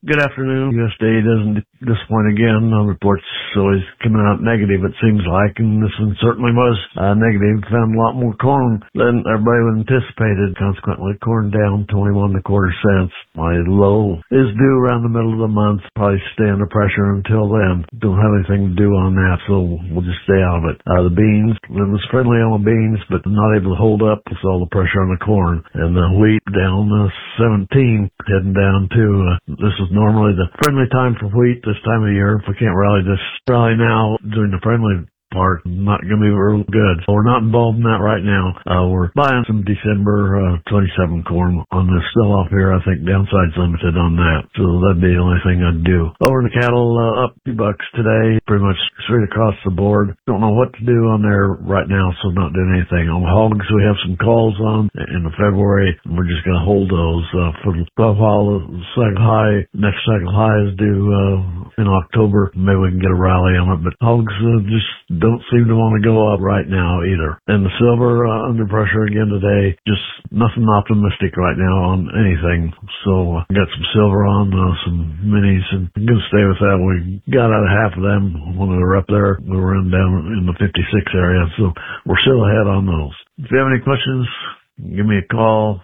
Good afternoon. USDA doesn't disappoint again. Reports always coming out negative, it seems like, and this one certainly was negative. Found a lot more corn than everybody anticipated. Consequently, corn down 21.25 cents. My low is due around the middle of the month. Probably stay under pressure until then. Don't have anything to do on that, so we'll just stay out of it. The beans, it was friendly on the beans, but not able to hold up with all the pressure on the corn. And the wheat down 17, heading down to, this is normally the friendly time for wheat this time of year. If we can't rally now during the friendly part, not going to be real good. So we're not involved in that right now. We're buying some December 27 corn on this still off here. I think downside's limited on that. So that'd be the only thing I'd do. Over in the cattle, up $2 today, pretty much straight across the board. Don't know what to do on there right now, so not doing anything. On the hogs, we have some calls on in February, and we're just going to hold those for the while. The cycle high, next cycle high is due in October. Maybe we can get a rally on it, but hogs just don't seem to want to go up right now either. And the silver under pressure again today. Just nothing optimistic right now on anything. So got some silver on, some minis, and I'm going to stay with that. We got out of half of them when we were up there. We were down in the 56 area, so we're still ahead on those. If you have any questions, give me a call.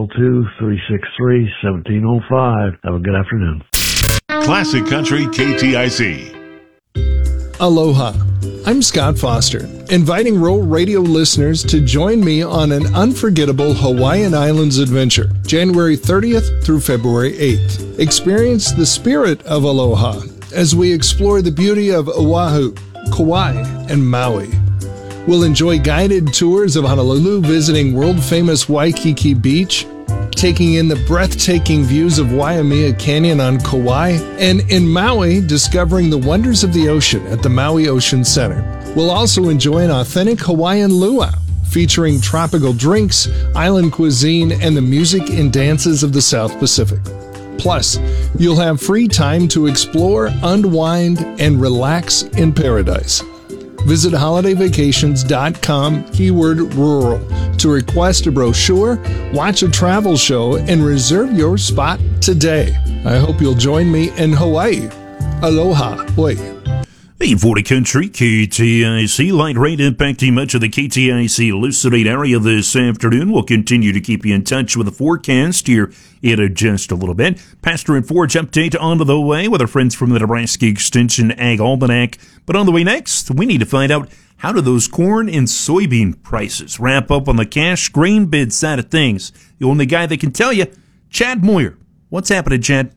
402-363-1705. Have a good afternoon. Classic Country KTIC. Aloha. I'm Scott Foster, inviting Rural Radio listeners to join me on an unforgettable Hawaiian Islands adventure, January 30th through February 8th. Experience the spirit of aloha as we explore the beauty of Oahu, Kauai, and Maui. We'll enjoy guided tours of Honolulu, visiting world-famous Waikiki Beach, taking in the breathtaking views of Waimea Canyon on Kauai, and in Maui, discovering the wonders of the ocean at the Maui Ocean Center. We'll also enjoy an authentic Hawaiian luau, featuring tropical drinks, island cuisine, and the music and dances of the South Pacific. Plus, you'll have free time to explore, unwind, and relax in paradise. Visit holidayvacations.com, keyword rural, to request a brochure, watch a travel show, and reserve your spot today. I hope you'll join me in Hawaii. Aloha. Oi. 840 Country, KTIC. Light rain impacting much of the KTIC Lucid area this afternoon. We'll continue to keep you in touch with the forecast here in just a little bit. Pasture and Forage update on the way with our friends from the Nebraska Extension Ag Almanac. But on the way next, we need to find out, how do those corn and soybean prices wrap up on the cash grain bid side of things? The only guy that can tell you, Chad Moyer. What's happening, Chad?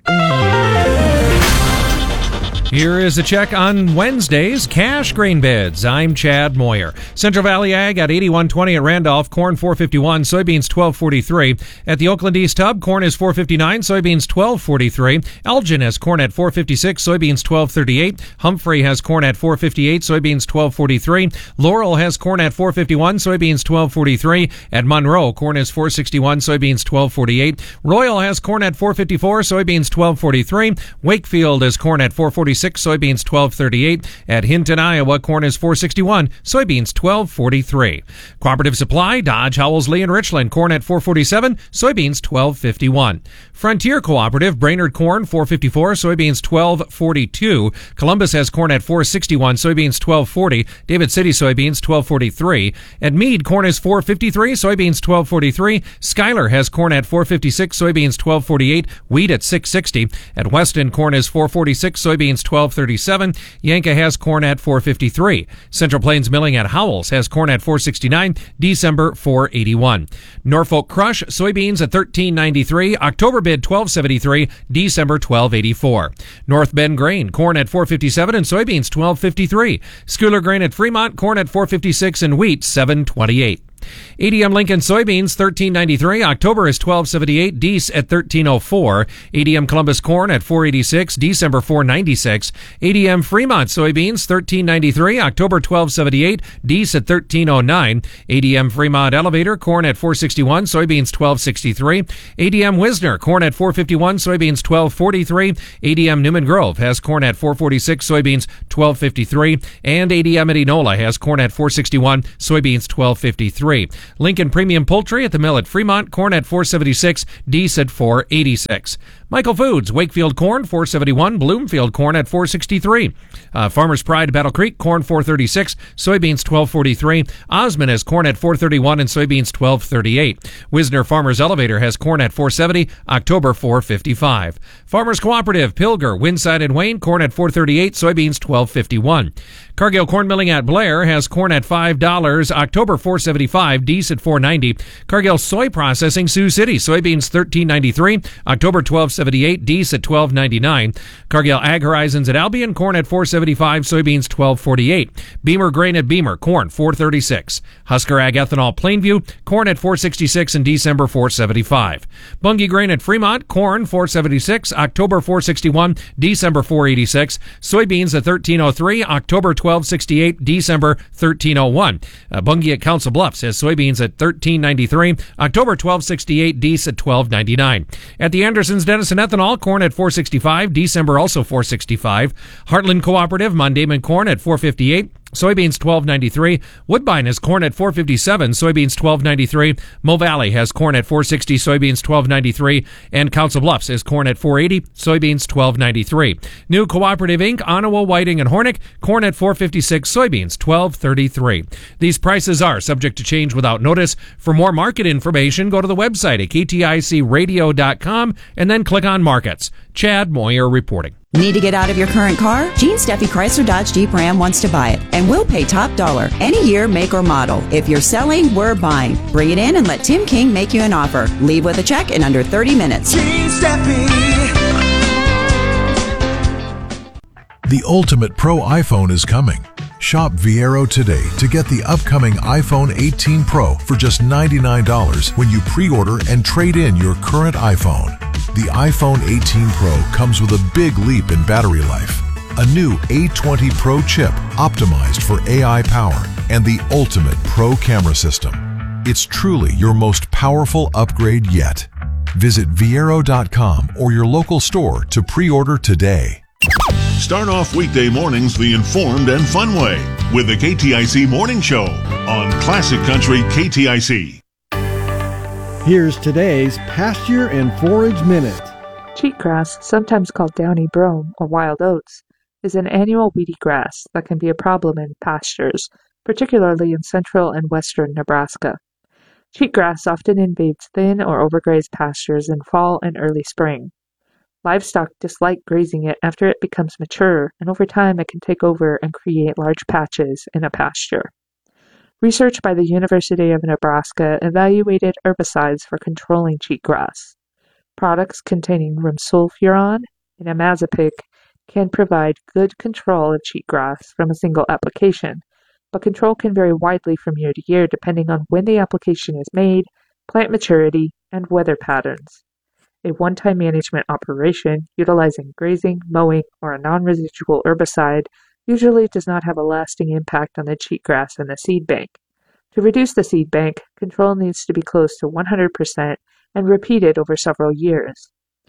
Here is a check on Wednesday's cash grain bids. I'm Chad Moyer. Central Valley Ag at 81.20 at Randolph, corn 4.51, soybeans 12.43. At the Oakland East Hub, corn is 4.59, soybeans 12.43. Elgin has corn at 4.56, soybeans 12.38. Humphrey has corn at 4.58, soybeans 12.43. Laurel has corn at 4.51, soybeans 12.43. At Monroe, corn is 4.61, soybeans 12.48. Royal has corn at 4.54, soybeans 12.43. Wakefield is corn at 4.46. Soybeans 12.38. At Hinton, Iowa, corn is 4.61, soybeans 12.43. Cooperative Supply, Dodge, Howells, Lee, and Richland, corn at 4.47, soybeans 12.51. Frontier Cooperative, Brainerd corn 4.54, soybeans 12.42. Columbus has corn at 4.61, soybeans 12.40. David City soybeans 12.43. At Meade, corn is 4.53, soybeans 12.43. Schuyler has corn at 4.56, soybeans 12.48. Wheat at 6.60. At Weston, corn is 4.46, soybeans 12.37. Yanka has corn at 4.53. Central Plains Milling at Howells has corn at 4.69. December 4.81. Norfolk Crush soybeans at 13.93. October bid 12.73. December 12.84. North Bend Grain corn at 4.57 and soybeans 12.53. Schuyler Grain at Fremont corn at 4.56 and wheat 7.28. ADM Lincoln soybeans $13.93. October is $12.78. Dece at $13.04. ADM Columbus corn at $4.86. December $4.96. ADM Fremont soybeans $13.93. October $12.78. Dece at $13.09. ADM Fremont Elevator corn at $4.61. Soybeans $12.63. ADM Wisner corn at $4.51. Soybeans $12.43. ADM Newman Grove has corn at $4.46. Soybeans $12.53. And ADM at Enola has corn at $4.61. Soybeans $12.53. 473. Lincoln Premium Poultry at the mill at Fremont, corn at $4.76, Deese at $4.86. Michael Foods, Wakefield corn $4.71, Bloomfield corn at $4.63. Farmers Pride, Battle Creek corn $4.36, soybeans $12.43. Osmond has corn at $4.31 and soybeans $12.38. Wisner Farmers Elevator has corn at $4.70, October $4.55. Farmers Cooperative, Pilger, Winside and Wayne corn at $4.38, soybeans $12.51. Cargill Corn Milling at Blair has corn at $5, October $4.75, Deese at $4.90. Cargill Soy Processing, Sioux City, soybeans $13.93, October $12.78, Deese at $12.99. Cargill Ag Horizons at Albion, corn at $4.75, soybeans $12.48. Beamer Grain at Beamer, corn $4.36. Husker Ag Ethanol Plainview, corn at $4.66 in December $4.75. Bunge Grain at Fremont, corn $4.76, October $4.61, December $4.86. Soybeans at $13.03, October $12.68, December $13.01. Bunge at Council Bluffs has soybeans at $13.93, October $12.68, Deese at $12.99. At the Andersons Denison Ethanol, corn at $4.65, December also $4.65. Heartland Cooperative, Mondayman corn at $4.58. Soybeans $12.93. Woodbine has corn at $4.57, soybeans $12.93. Mo Valley has corn at $4.60, soybeans $12.93. And Council Bluffs has corn at $4.80, soybeans $12.93. New Cooperative Inc., Onawa, Whiting, and Hornick, corn at $4.56, soybeans $12.33. These prices are subject to change without notice. For more market information, go to the website at kticradio.com and then click on Markets. Chad Moyer reporting. Need to get out of your current car? Gene Steffi Chrysler Dodge Jeep Ram wants to buy it, and we'll pay top dollar. Any year, make, or model. If you're selling, we're buying. Bring it in and let Tim King make you an offer. Leave with a check in under 30 minutes. Gene Steffi. The ultimate pro iPhone is coming. Shop Viero today to get the upcoming iPhone 18 Pro for just $99 when you pre-order and trade in your current iPhone. The iPhone 18 Pro comes with a big leap in battery life, a new A20 Pro chip optimized for AI power, and the ultimate pro camera system. It's truly your most powerful upgrade yet. Visit Viero.com or your local store to pre-order today. Start off weekday mornings the informed and fun way with the KTIC Morning Show on Classic Country KTIC. Here's today's Pasture and Forage Minute. Cheatgrass, sometimes called downy brome or wild oats, is an annual weedy grass that can be a problem in pastures, particularly in central and western Nebraska. Cheatgrass often invades thin or overgrazed pastures in fall and early spring. Livestock dislike grazing it after it becomes mature, and over time it can take over and create large patches in a pasture. Research by the University of Nebraska evaluated herbicides for controlling cheatgrass. Products containing rimsulfuron and imazepyc can provide good control of cheatgrass from a single application, but control can vary widely from year to year depending on when the application is made, plant maturity, and weather patterns. A one-time management operation utilizing grazing, mowing, or a non-residual herbicide usually does not have a lasting impact on the cheatgrass in the seed bank. To reduce the seed bank, control needs to be close to 100% and repeated over several years.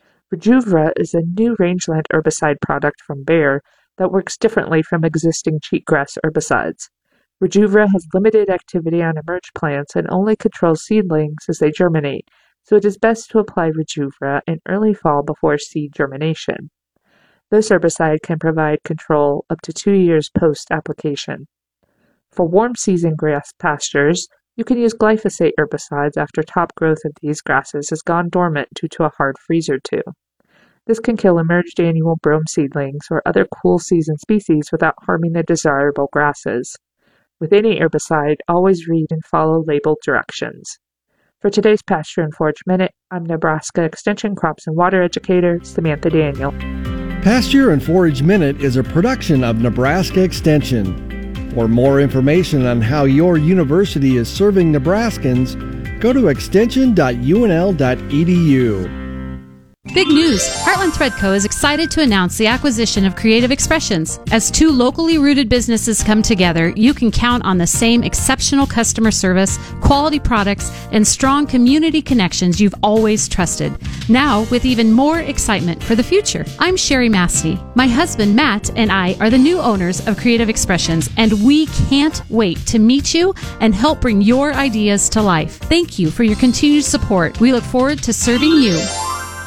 Rejuvra is a new rangeland herbicide product from Bayer that works differently from existing cheatgrass herbicides. Rejuvra has limited activity on emerge plants and only controls seedlings as they germinate, so it is best to apply Rejuvra in early fall before seed germination. This herbicide can provide control up to 2 years post-application. For warm season grass pastures, you can use glyphosate herbicides after top growth of these grasses has gone dormant due to a hard freeze or two. This can kill emerged annual brome seedlings or other cool season species without harming the desirable grasses. With any herbicide, always read and follow labeled directions. For today's Pasture and Forage Minute, I'm Nebraska Extension Crops and Water Educator Samantha Daniel. Pasture and Forage Minute is a production of Nebraska Extension. For more information on how your university is serving Nebraskans, go to extension.unl.edu. Big news! Heartland Thread Co. is excited to announce the acquisition of Creative Expressions. As two locally rooted businesses come together, you can count on the same exceptional customer service, quality products, and strong community connections you've always trusted. Now, with even more excitement for the future. I'm Sherry Mastey. My husband, Matt, and I are the new owners of Creative Expressions, and we can't wait to meet you and help bring your ideas to life. Thank you for your continued support. We look forward to serving you.